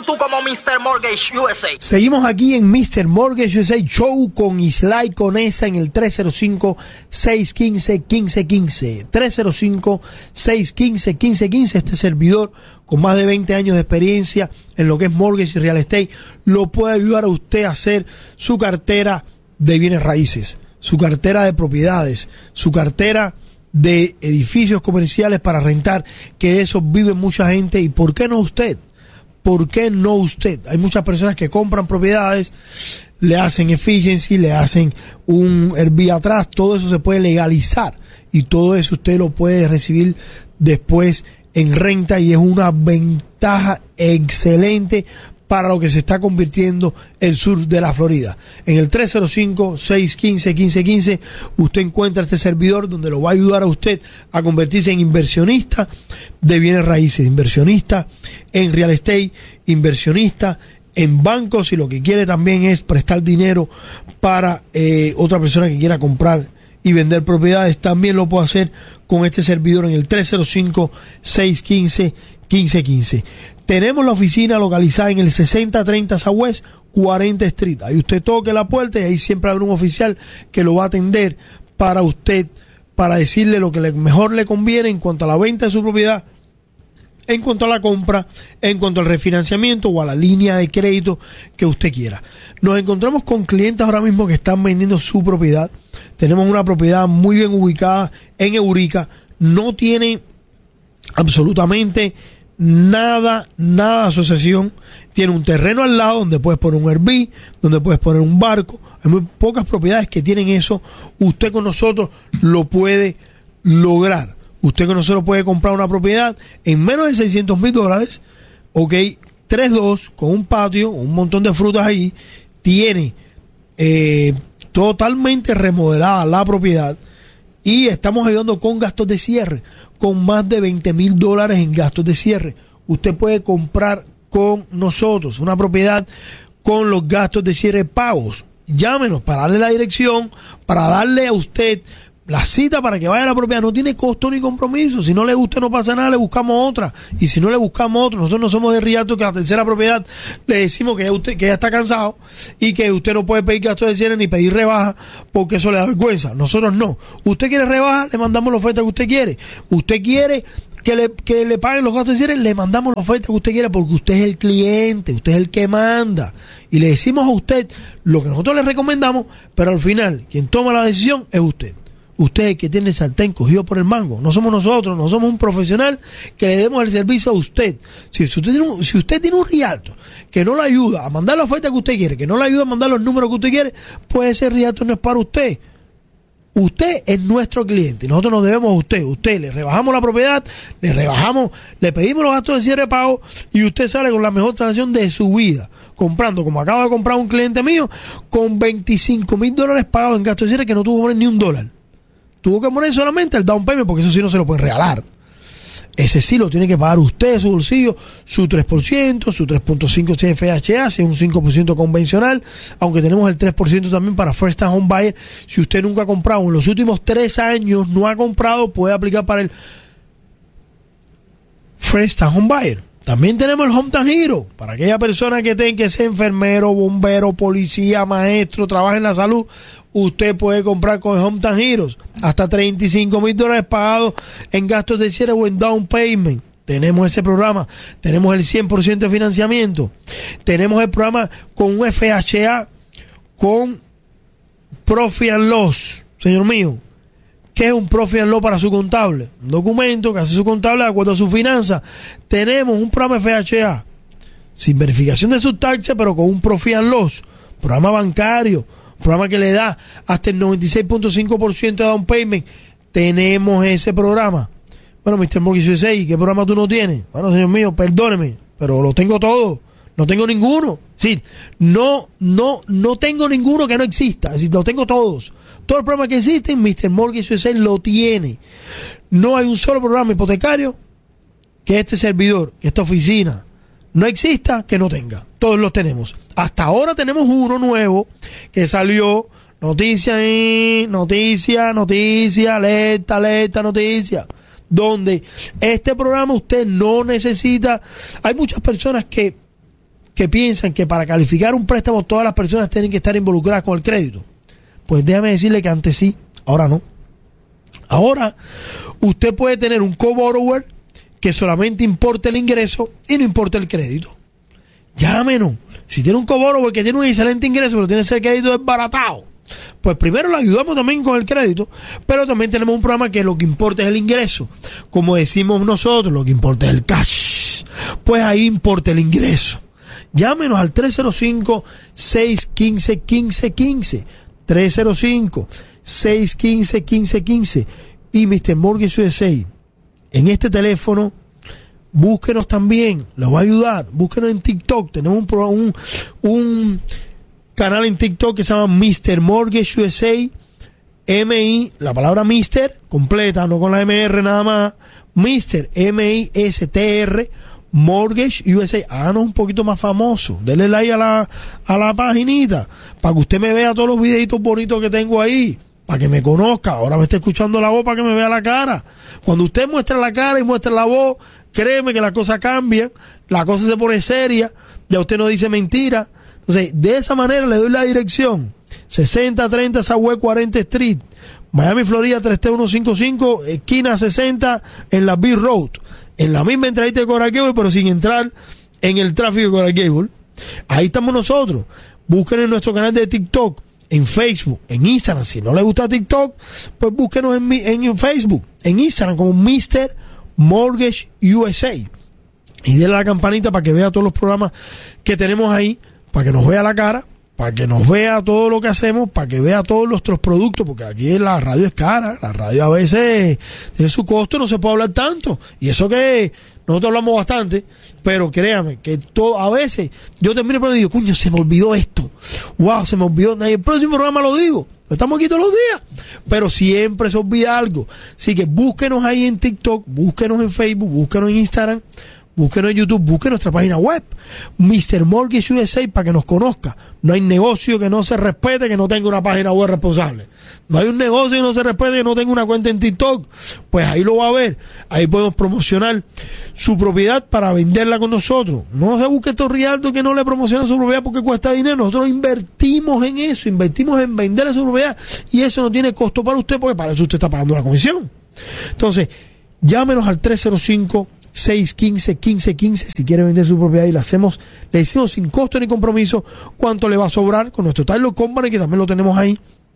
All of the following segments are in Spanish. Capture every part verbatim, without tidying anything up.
YouTube como mister Mortgage U S A. Seguimos aquí en mister Mortgage U S A Show con Islay Conesa en el tres cero cinco, seis uno cinco, uno cinco uno cinco. tres cero cinco, seis uno cinco, uno cinco uno cinco. Este servidor con más de veinte años de experiencia en lo que es mortgage y real estate lo puede ayudar a usted a hacer su cartera de bienes raíces, su cartera de propiedades, su cartera de edificios comerciales para rentar, que de eso vive mucha gente. ¿Y por qué no usted? ¿Por qué no usted? Hay muchas personas que compran propiedades, le hacen efficiency, le hacen un Airbnb atrás, todo eso se puede legalizar y todo eso usted lo puede recibir después en renta, y es una ventaja excelente para lo que se está convirtiendo el sur de la Florida. En el tres cero cinco, seis uno cinco, uno cinco uno cinco usted encuentra este servidor donde lo va a ayudar a usted a convertirse en inversionista de bienes raíces, inversionista en real estate, inversionista en bancos, y lo que quiere también es prestar dinero para eh, otra persona que quiera comprar y vender propiedades. También lo puede hacer con este servidor en el tres cero cinco, seis uno cinco, uno cinco uno cinco. Tenemos la oficina localizada en el sesenta treinta Southwest cuarenta Street. Ahí usted toque la puerta y ahí siempre habrá un oficial que lo va a atender para usted, para decirle lo que le, mejor le conviene en cuanto a la venta de su propiedad, en cuanto a la compra, en cuanto al refinanciamiento o a la línea de crédito que usted quiera. Nos encontramos con clientes ahora mismo que están vendiendo su propiedad. Tenemos una propiedad muy bien ubicada en Eureka. No tiene absolutamente nada, nada de asociación. Tiene un terreno al lado donde puedes poner un Airbnb, donde puedes poner un barco. Hay muy pocas propiedades que tienen eso. Usted con nosotros lo puede lograr. Usted con nosotros puede comprar una propiedad en menos de seiscientos mil dólares, ok, tres dos, con un patio, un montón de frutas ahí. Tiene eh, totalmente remodelada la propiedad, y estamos ayudando con gastos de cierre, con más de veinte mil dólares en gastos de cierre. Usted puede comprar con nosotros una propiedad con los gastos de cierre pagos. Llámenos para darle la dirección, para darle a usted la cita para que vaya a la propiedad. No tiene costo ni compromiso. Si no le gusta, no pasa nada, le buscamos otra. Y si no le buscamos otra, nosotros no somos de Rialto que a la tercera propiedad le decimos que ya, usted, que ya está cansado y que usted no puede pedir gastos de cierre ni pedir rebaja porque eso le da vergüenza. Nosotros no. Usted quiere rebaja, le mandamos la oferta que usted quiere. Usted quiere que le, que le paguen los gastos de cierre, le mandamos la oferta que usted quiere, porque usted es el cliente, usted es el que manda. Y le decimos a usted lo que nosotros le recomendamos, pero al final, quien toma la decisión es usted. Usted es el que tiene el sartén cogido por el mango. No somos nosotros, no somos un profesional que le demos el servicio a usted. Si usted tiene un, si usted tiene un Rialto que no le ayuda a mandar la oferta que usted quiere, que no le ayuda a mandar los números que usted quiere, pues ese Rialto no es para usted. Usted es nuestro cliente, nosotros nos debemos a usted. Usted le rebajamos la propiedad, le rebajamos, le pedimos los gastos de cierre de pago, y usted sale con la mejor transacción de su vida, comprando, como acaba de comprar un cliente mío, con veinticinco mil dólares pagados en gastos de cierre, que no tuvo que poner ni un dólar. Tuvo que poner solamente el down payment, porque eso sí no se lo pueden regalar. Ese sí lo tiene que pagar usted de su bolsillo, su tres por ciento, su tres punto cinco C F H A, si es un cinco por ciento convencional, aunque tenemos el tres por ciento también para First Time Home Buyer. Si usted nunca ha comprado, en los últimos tres años no ha comprado, puede aplicar para el First Time Home Buyer. También tenemos el Hometown Hero, para aquella persona que tenga que ser enfermero, bombero, policía, maestro, trabaja en la salud. Usted puede comprar con el Hometown Heroes hasta treinta y cinco mil dólares pagados en gastos de cierre o en down payment. Tenemos ese programa. Tenemos el cien por ciento de financiamiento. Tenemos el programa con un F H A con Profit and Loss. Señor mío, ¿qué es un Profit and Loss para su contable? Un documento que hace su contable de acuerdo a sus finanzas. Tenemos un programa F H A sin verificación de sus taxes, pero con un Profit and Loss. Programa bancario. Programa que le da hasta el noventa y seis punto cinco por ciento de down payment. Tenemos ese programa. Bueno, mister Mortgage U S A, ¿qué programa tú no tienes? Bueno, señor mío, perdóneme, pero lo tengo todo. No tengo ninguno. Sí, no, no, no tengo ninguno que no exista. Es decir, lo tengo todos. Todos los programas que existen, mister Mortgage U S A lo tiene. No hay un solo programa hipotecario que este servidor, que esta oficina, no exista que no tenga. Todos los tenemos. Hasta ahora tenemos uno nuevo que salió. Noticia, eh, noticia, noticia, alerta, alerta, noticia. Donde este programa usted no necesita. Hay muchas personas que que piensan que para calificar un préstamo todas las personas tienen que estar involucradas con el crédito. Pues déjame decirle que antes sí, ahora no. Ahora usted puede tener un co-borrower que solamente importa el ingreso y no importa el crédito. Llámenos. Si tiene un co-borrower que tiene un excelente ingreso pero tiene ese crédito desbaratado, pues primero le ayudamos también con el crédito, pero también tenemos un programa que lo que importa es el ingreso. Como decimos nosotros, lo que importa es el cash. Pues ahí importa el ingreso. Llámenos al tres cero cinco, seis uno cinco, uno cinco uno cinco. tres cero cinco, seis uno cinco, uno cinco uno cinco. Y mister Mortgage U S A. En este teléfono, búsquenos también. Les voy a ayudar. Búsquenos en TikTok. Tenemos un, un, un canal en TikTok que se llama mister Mortgage U S A. M I, la palabra mister, completa, no con la M R nada más. mister, M I S T R, Mortgage U S A. Háganos un poquito más famoso. Denle like a la, a la paginita para que usted me vea todos los videitos bonitos que tengo ahí. Para que me conozca. Ahora me está escuchando la voz para que me vea la cara. Cuando usted muestra la cara y muestra la voz, créeme que la cosa cambia. La cosa se pone seria. Ya usted no dice mentira. Entonces, de esa manera le doy la dirección. sesenta treinta Southwest cuarenta Street, Miami, Florida tres tres uno cinco cinco, esquina sesenta en la Beach Road. En la misma entradita de Coral Gable, pero sin entrar en el tráfico de Coral Gable. Ahí estamos nosotros. Busquen en nuestro canal de TikTok, en Facebook, en Instagram. Si no le gusta TikTok, pues búsquenos en, en Facebook, en Instagram como mister Mortgage U S A. Y denle a la campanita para que vea todos los programas que tenemos ahí, para que nos vea la cara, para que nos vea todo lo que hacemos, para que vea todos nuestros productos, porque aquí la radio es cara, la radio a veces tiene su costo, no se puede hablar tanto, y eso que nosotros hablamos bastante, pero créame que todo, a veces yo termino y digo, coño, se me olvidó esto, wow, se me olvidó, en el próximo programa lo digo, estamos aquí todos los días, pero siempre se olvida algo. Así que búsquenos ahí en TikTok, búsquenos en Facebook, búsquenos en Instagram, búsquenos en YouTube, búsquenos nuestra página web, mister Mortgage U S A, para que nos conozca. No hay negocio que no se respete que no tenga una página web responsable. No hay un negocio que no se respete que no tenga una cuenta en TikTok. Pues ahí lo va a ver. Ahí podemos promocionar su propiedad para venderla con nosotros. No se busque estos rialtos que no le promocionan su propiedad porque cuesta dinero. Nosotros invertimos en eso, invertimos en venderle su propiedad y eso no tiene costo para usted porque para eso usted está pagando una comisión. Entonces, llámenos al tres cero cinco, seis uno cinco, uno cinco uno cinco si quiere vender su propiedad y le hacemos, le decimos sin costo ni compromiso cuánto le va a sobrar con nuestro Title Company, que también lo tenemos ahí,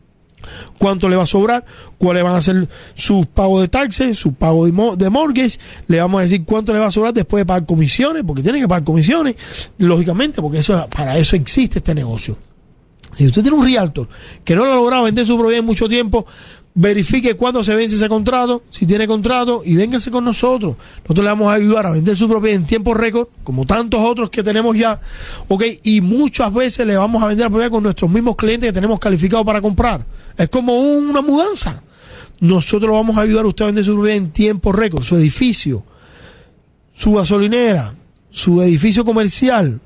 cuánto le va a sobrar, cuáles van a ser sus pagos de taxes, sus pagos de, mo- de mortgage, le vamos a decir cuánto le va a sobrar después de pagar comisiones, porque tiene que pagar comisiones, lógicamente, porque eso, para eso existe este negocio. Si usted tiene un realtor que no le ha logrado vender su propiedad en mucho tiempo, verifique cuándo se vence ese contrato, si tiene contrato, y véngase con nosotros. Nosotros le vamos a ayudar a vender su propiedad en tiempo récord, como tantos otros que tenemos ya, ok, y muchas veces le vamos a vender la propiedad con nuestros mismos clientes que tenemos calificados para comprar. Es como un, una mudanza. Nosotros lo vamos a ayudar a usted a vender su propiedad en tiempo récord, su edificio, su gasolinera, su edificio comercial,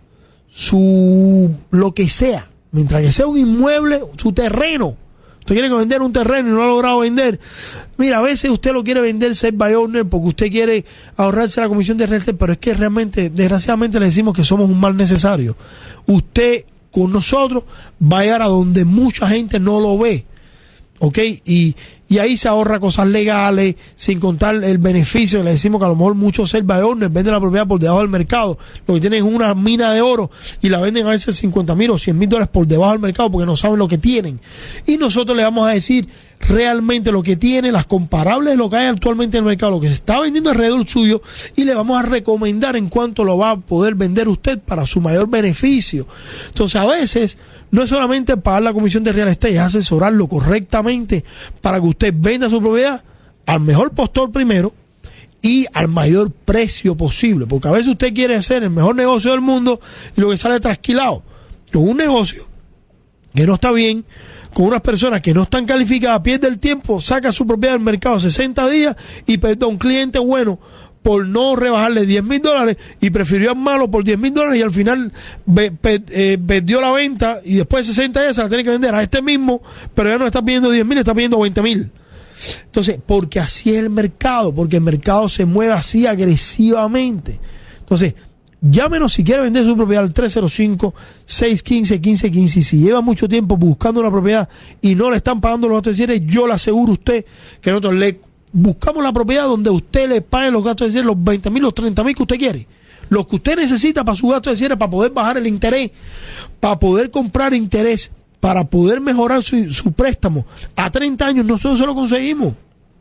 su lo que sea. Mientras que sea un inmueble, su terreno. Usted quiere vender un terreno y no lo ha logrado vender. Mira, a veces usted lo quiere vender set by owner porque usted quiere ahorrarse la comisión de realtor, pero es que realmente, desgraciadamente, le decimos que somos un mal necesario. Usted con nosotros va a llegar a donde mucha gente no lo ve. ¿Ok? Y, y ahí se ahorra cosas legales, sin contar el beneficio. Le decimos que a lo mejor muchos set by owners venden la propiedad por debajo del mercado. Lo que tienen es una mina de oro y la venden a veces cincuenta mil o cien mil dólares por debajo del mercado porque no saben lo que tienen. Y nosotros le vamos a decir realmente lo que tiene, las comparables de lo que hay actualmente en el mercado, lo que se está vendiendo alrededor suyo, y le vamos a recomendar en cuánto lo va a poder vender usted para su mayor beneficio. Entonces, a veces no es solamente pagar la comisión de real estate, es asesorarlo correctamente para que usted venda su propiedad al mejor postor primero y al mayor precio posible, porque a veces usted quiere hacer el mejor negocio del mundo y lo que sale trasquilado con un negocio que no está bien, con unas personas que no están calificadas, pierde el tiempo, saca su propiedad del mercado sesenta días y perdió un cliente bueno por no rebajarle diez mil dólares y prefirió al malo por diez mil dólares y al final be, pe, eh, perdió la venta y después de sesenta días se la tiene que vender a este mismo, pero ya no está pidiendo diez mil, está pidiendo veinte mil. Entonces, porque así es el mercado, porque el mercado se mueve así agresivamente. Entonces, Llámenos si quiere vender su propiedad al tres cero cinco, seis uno cinco, uno cinco uno cinco. Y si lleva mucho tiempo buscando una propiedad y no le están pagando los gastos de cierre, yo le aseguro a usted que nosotros le buscamos la propiedad donde usted le pague los gastos de cierre, los veinte mil, los treinta mil que usted quiere. Lo que usted necesita para su gasto de cierre, para poder bajar el interés, para poder comprar interés, para poder mejorar su, su préstamo. A treinta años nosotros se lo conseguimos.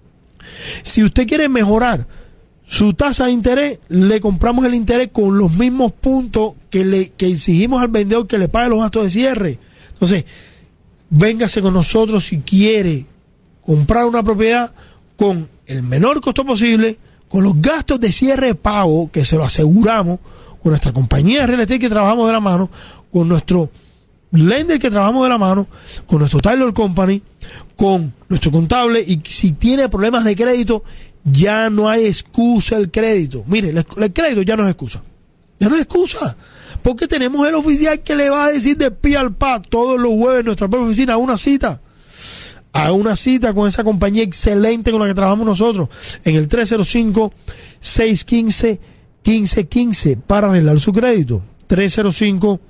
Si usted quiere mejorar su tasa de interés, le compramos el interés con los mismos puntos que le que exigimos al vendedor que le pague los gastos de cierre. Entonces, véngase con nosotros si quiere comprar una propiedad con el menor costo posible, con los gastos de cierre de pago que se lo aseguramos, con nuestra compañía de real estate que trabajamos de la mano, con nuestro lender que trabajamos de la mano, con nuestro Taylor Company, con nuestro contable. Y si tiene problemas de crédito, ya no hay excusa el crédito. Mire, el, el crédito ya no es excusa. Ya no es excusa. Porque tenemos el oficial que le va a decir de pie al pa todos los jueves en nuestra propia oficina a una cita. A una cita con esa compañía excelente con la que trabajamos nosotros en el tres cero cinco, seis uno cinco, uno cinco uno cinco para arreglar su crédito. tres cero cinco,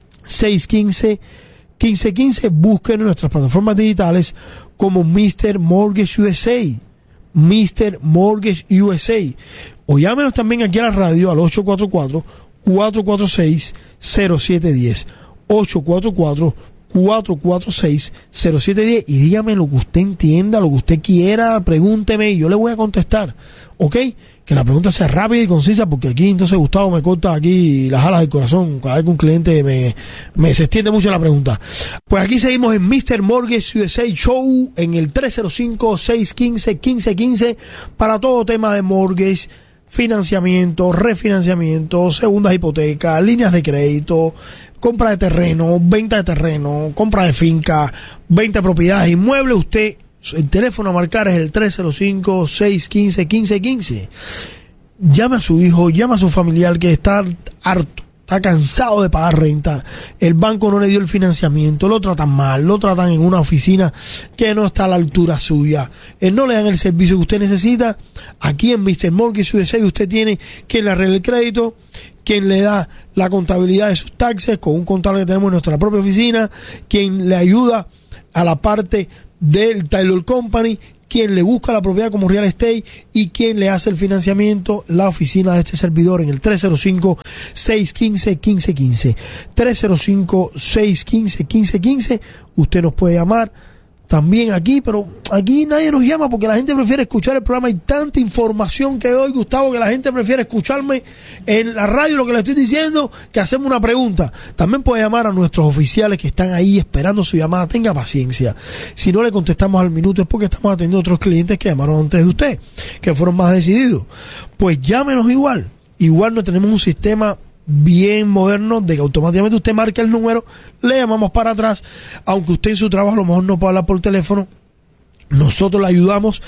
seis uno cinco, uno cinco uno cinco. Busquen en nuestras plataformas digitales como mister Mortgage U S A. mister Mortgage U S A. O llámenos también aquí a la radio al ocho cuatro cuatro, cuatro cuatro seis, cero siete uno cero. ocho cuatro cuatro, cuatro cuatro seis, cero siete uno cero y dígame lo que usted entienda, lo que usted quiera, pregúnteme y yo le voy a contestar, ¿ok? Que la pregunta sea rápida y concisa, porque aquí entonces Gustavo me corta aquí las alas del corazón cada vez que un cliente me, me se extiende mucho la pregunta. Pues aquí seguimos en mister Mortgage U S A Show en el tres cero cinco, seis uno cinco, uno cinco uno cinco para todo tema de mortgage, financiamiento, refinanciamiento, segundas hipotecas, líneas de crédito, compra de terreno, venta de terreno, compra de finca, venta de propiedades, inmuebles. Usted, el teléfono a marcar es el tres cero cinco, seis uno cinco, uno cinco uno cinco. Llame a su hijo, llame a su familiar que está harto, está cansado de pagar renta. El banco no le dio el financiamiento, lo tratan mal, lo tratan en una oficina que no está a la altura suya. Eh, no le dan el servicio que usted necesita. Aquí en mister Mortgage U S A usted tiene quien le arregle el crédito, quien le da la contabilidad de sus taxes con un contable que tenemos en nuestra propia oficina, quien le ayuda a la parte del Taylor Company, quien le busca la propiedad como real estate y quien le hace el financiamiento, la oficina de este servidor en el tres cero cinco, seis uno cinco, uno cinco uno cinco. tres cero cinco, seis uno cinco, uno cinco uno cinco. Usted nos puede llamar también aquí, pero aquí nadie nos llama porque la gente prefiere escuchar el programa. Hay tanta información que doy, Gustavo, que la gente prefiere escucharme en la radio lo que le estoy diciendo que hacemos una pregunta. También puede llamar a nuestros oficiales que están ahí esperando su llamada. Tenga paciencia. Si no le contestamos al minuto es porque estamos atendiendo a otros clientes que llamaron antes de usted, que fueron más decididos. Pues llámenos igual. Igual no tenemos un sistema bien moderno de que automáticamente usted marca el número, le llamamos para atrás, aunque usted en su trabajo a lo mejor no puede hablar por teléfono, nosotros le ayudamos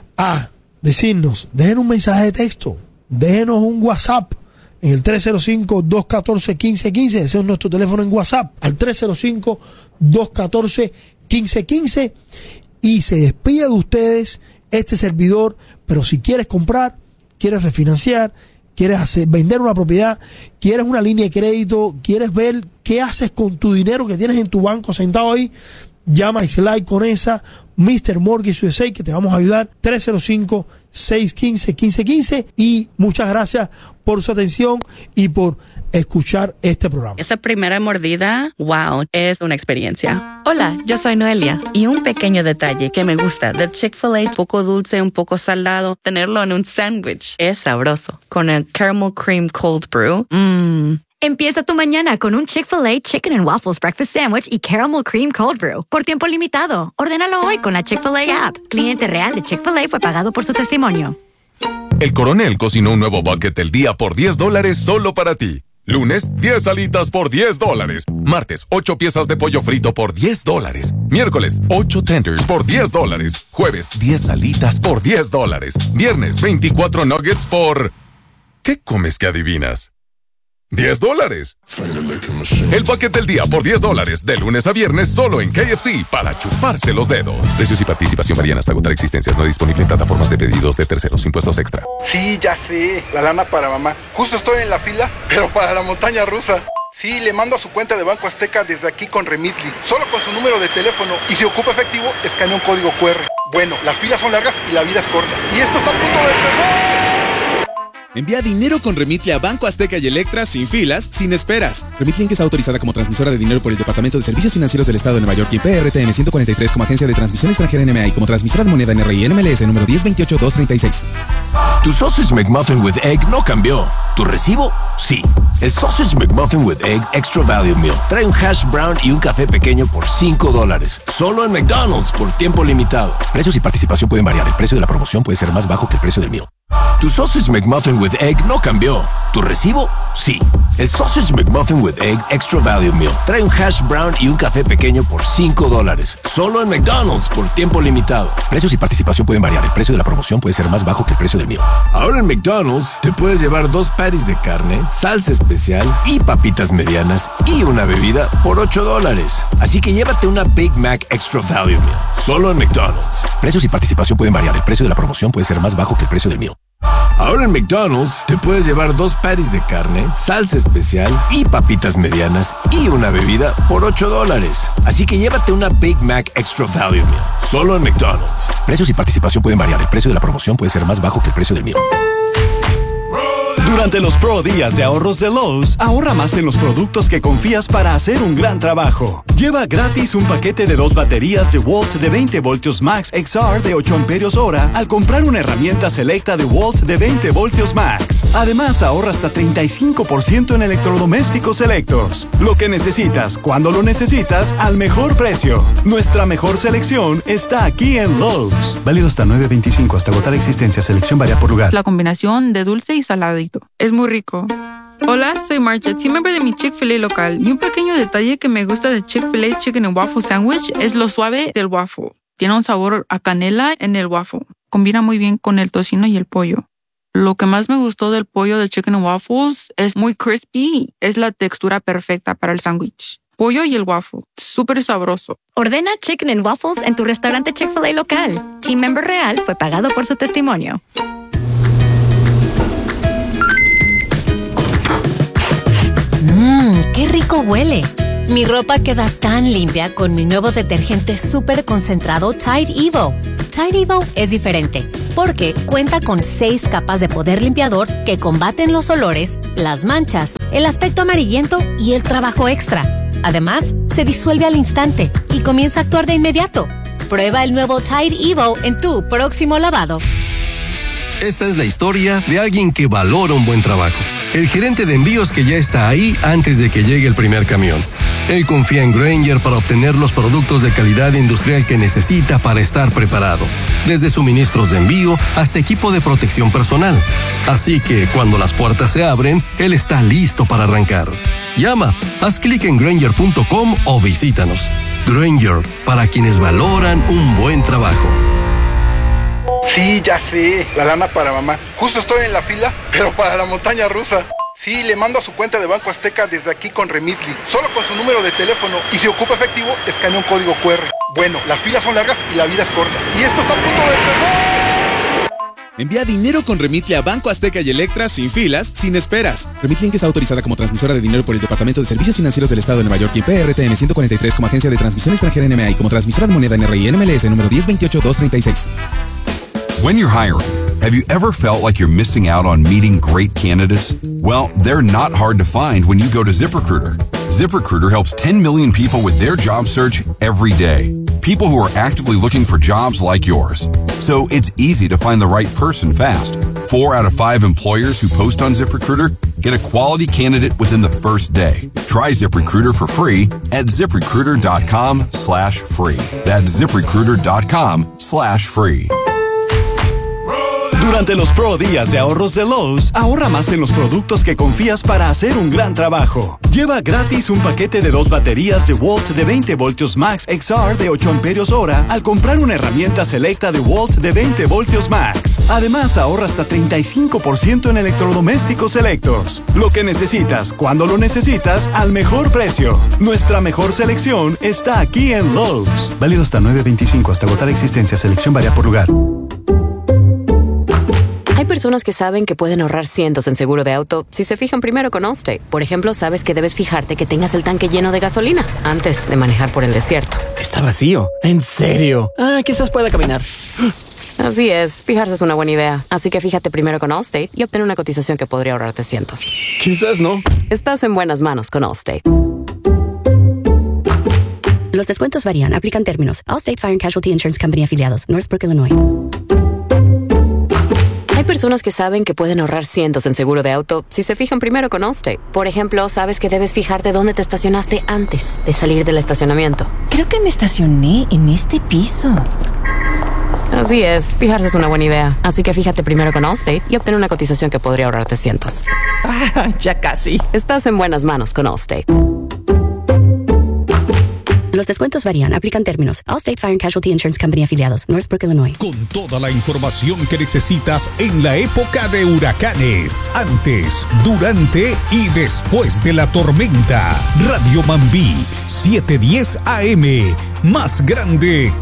a decirnos, déjenos un mensaje de texto, déjenos un WhatsApp en el tres cero cinco, dos uno cuatro, uno cinco uno cinco, ese es nuestro teléfono en WhatsApp, al tres cero cinco, dos uno cuatro, uno cinco uno cinco, y se despide de ustedes este servidor. Pero si quieres comprar, quieres refinanciar, quieres hacer, vender una propiedad, quieres una línea de crédito, quieres ver qué haces con tu dinero que tienes en tu banco sentado ahí, llama a Islay Conesa, mister Mortgage U S A, que te vamos a ayudar. Tres cero cinco, seis uno cinco, uno cinco uno cinco. Y muchas gracias por su atención y por escuchar este programa. Esa primera mordida, wow, es una experiencia. Hola, yo soy Noelia, y un pequeño detalle que me gusta del Chick-fil-A, un poco dulce, un poco salado, tenerlo en un sándwich es sabroso. Con el Caramel Cream Cold Brew, mmm. Empieza tu mañana con un Chick-fil-A Chicken and Waffles Breakfast Sandwich y Caramel Cream Cold Brew. Por tiempo limitado. Ordénalo hoy con la Chick-fil-A app. Cliente real de Chick-fil-A fue pagado por su testimonio. El Coronel cocinó un nuevo bucket del día por diez dólares solo para ti. Lunes, diez alitas por diez dólares. Martes, ocho piezas de pollo frito por diez dólares. Miércoles, ocho tenders por diez dólares. Jueves, diez alitas por diez dólares. Viernes, veinticuatro nuggets por... ¿Qué comes que adivinas? diez dólares. El paquete del día por diez dólares, de lunes a viernes, solo en K F C, para chuparse los dedos. Precios y participación varían hasta agotar existencias. No disponible en plataformas de pedidos de terceros. Impuestos extra. Sí, ya sé. La lana para mamá. Justo estoy en la fila, pero para la montaña rusa. Sí, le mando a su cuenta de Banco Azteca desde aquí con Remitly. Solo con su número de teléfono. Y si ocupa efectivo, escanea un código cu erre. Bueno, las filas son largas y la vida es corta. Y esto está a punto de empezar. Envía dinero con Remitly a Banco Azteca y Electra sin filas, sin esperas. Remitly Inc está autorizada como transmisora de dinero por el Departamento de Servicios Financieros del Estado de Nueva York y P R T N ciento cuarenta y tres como agencia de transmisión extranjera N M A y como transmisora de moneda N R I N M L S número diez veintiocho dos treinta y seis. Tu Sausage McMuffin with Egg no cambió. ¿Tu recibo? Sí. El Sausage McMuffin with Egg Extra Value Meal trae un hash brown y un café pequeño por cinco dólares. Solo en McDonald's por tiempo limitado. Precios y participación pueden variar. El precio de la promoción puede ser más bajo que el precio del meal. Tu Sausage McMuffin with Egg no cambió. ¿Tu recibo? Sí. El Sausage McMuffin with Egg Extra Value Meal trae un hash brown y un café pequeño por cinco dólares. Solo en McDonald's por tiempo limitado. Precios y participación pueden variar. El precio de la promoción puede ser más bajo que el precio del meal. Ahora en McDonald's te puedes llevar dos patties de carne, salsa especial y papitas medianas y una bebida por ocho dólares. Así que llévate una Big Mac Extra Value Meal. Solo en McDonald's. Precios y participación pueden variar. El precio de la promoción puede ser más bajo que el precio del meal. Ahora en McDonald's te puedes llevar dos patties de carne, salsa especial y papitas medianas y una bebida por ocho dólares. Así que llévate una Big Mac Extra Value Meal. Solo en McDonald's. Precios y participación pueden variar. El precio de la promoción puede ser más bajo que el precio del meal. Durante los Pro Días de Ahorros de Lowe's, ahorra más en los productos que confías para hacer un gran trabajo. Lleva gratis un paquete de dos baterías DeWalt de veinte voltios Max X R de ocho amperios hora al comprar una herramienta selecta DeWalt de veinte voltios Max. Además, ahorra hasta treinta y cinco por ciento en electrodomésticos selectos. Lo que necesitas, cuando lo necesitas, al mejor precio. Nuestra mejor selección está aquí en Lowe's. Válido hasta nueve veinticinco, hasta agotar existencia. Selección varía por lugar. La combinación de dulce y saladito. Es muy rico. Hola, soy Marcha, team member de mi Chick-fil-A local. Y un pequeño detalle que me gusta de Chick-fil-A Chicken and Waffle Sandwich es lo suave del waffle. Tiene un sabor a canela en el waffle. Combina muy bien con el tocino y el pollo. Lo que más me gustó del pollo de Chicken and Waffles es muy crispy. Es la textura perfecta para el sándwich. Pollo y el waffle. Súper sabroso. Ordena Chicken and Waffles en tu restaurante Chick-fil-A local. Team member real fue pagado por su testimonio. Mmm, qué rico huele. Mi ropa queda tan limpia con mi nuevo detergente súper concentrado Tide Evo. Tide Evo es diferente porque cuenta con seis capas de poder limpiador que combaten los olores, las manchas, el aspecto amarillento y el trabajo extra. Además, se disuelve al instante y comienza a actuar de inmediato. Prueba el nuevo Tide Evo en tu próximo lavado. Esta es la historia de alguien que valora un buen trabajo. El gerente de envíos que ya está ahí antes de que llegue el primer camión. Él confía en Grainger para obtener los productos de calidad industrial que necesita para estar preparado. Desde suministros de envío hasta equipo de protección personal. Así que cuando las puertas se abren, él está listo para arrancar. Llama, haz clic en Grainger punto com o visítanos. Grainger, para quienes valoran un buen trabajo. Sí, ya sé. La lana para mamá. Justo estoy en la fila, pero para la montaña rusa. Sí, le mando a su cuenta de Banco Azteca desde aquí con Remitly. Solo con su número de teléfono. Y si ocupa efectivo, escanea un código cu erre. Bueno, las filas son largas y la vida es corta. Y esto está a punto de empezar. Envía dinero con Remitly a Banco Azteca y Electra sin filas, sin esperas. Remitly Inc está autorizada como transmisora de dinero por el Departamento de Servicios Financieros del Estado de Nueva York y P R T N ciento cuarenta y tres como agencia de transmisión extranjera N M A y como transmisora de moneda N R I N M L S número diez veintiocho dos treinta y seis. When you're hiring, have you ever felt like you're missing out on meeting great candidates? Well, they're not hard to find when you go to ZipRecruiter. ZipRecruiter helps ten million people with their job search every day. People who are actively looking for jobs like yours. So it's easy to find the right person fast. Four out of five employers who post on ZipRecruiter get a quality candidate within the first day. Try ZipRecruiter for free at ZipRecruiter.com slash free. That's ZipRecruiter.com slash free. Durante los Pro Días de ahorros de Lowe's, ahorra más en los productos que confías para hacer un gran trabajo. Lleva gratis un paquete de dos baterías de Walt de veinte voltios Max X R de ocho amperios hora al comprar una herramienta selecta de Walt de veinte voltios Max. Además, ahorra hasta treinta y cinco por ciento en electrodomésticos selectos. Lo que necesitas, cuando lo necesitas, al mejor precio. Nuestra mejor selección está aquí en Lowe's. Válido hasta nueve veinticinco hasta agotar existencia. Selección varía por lugar. Hay personas que saben que pueden ahorrar cientos en seguro de auto si se fijan primero con Allstate. Por ejemplo, sabes que debes fijarte que tengas el tanque lleno de gasolina antes de manejar por el desierto. Está vacío. ¿En serio? Ah, quizás pueda caminar. Así es, fijarse es una buena idea. Así que fíjate primero con Allstate y obtén una cotización que podría ahorrarte cientos. Quizás no. Estás en buenas manos con Allstate. Los descuentos varían. Aplican términos. Allstate Fire and Casualty Insurance Company afiliados. Northbrook, Illinois. Hay personas que saben que pueden ahorrar cientos en seguro de auto si se fijan primero con Allstate. Por ejemplo, sabes que debes fijarte dónde te estacionaste antes de salir del estacionamiento. Creo que me estacioné en este piso. Así es, fijarse es una buena idea. Así que fíjate primero con Allstate y obtén una cotización que podría ahorrarte cientos. Ah, ya casi. Estás en buenas manos con Allstate. Los descuentos varían. Aplican términos. Allstate Fire and Casualty Insurance Company afiliados. Northbrook, Illinois. Con toda la información que necesitas en la época de huracanes. Antes, durante y después de la tormenta. Radio Mambí, setecientos diez A M. Más grande